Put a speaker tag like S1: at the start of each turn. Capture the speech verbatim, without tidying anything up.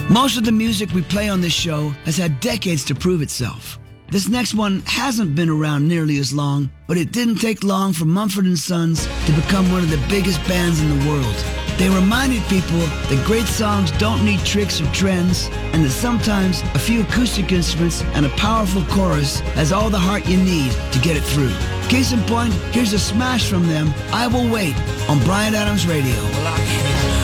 S1: Most of the music we play on this show has had decades to prove itself. This next one hasn't been around nearly as long, but it didn't take long for Mumford and Sons to become one of the biggest bands in the world. They reminded people that great songs don't need tricks or trends, and that sometimes a few acoustic instruments and a powerful chorus has all the heart you need to get it through. Case in point, here's a smash from them, I Will Wait, on Bryan Adams Radio.
S2: Well, I can't